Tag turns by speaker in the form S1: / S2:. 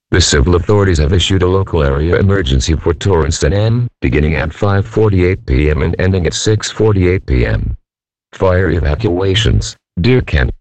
S1: The civil authorities have issued a local area emergency for Torrance N, beginning at 5:48 p.m. and ending at 6:48 p.m. Fire evacuations. Dear Ken,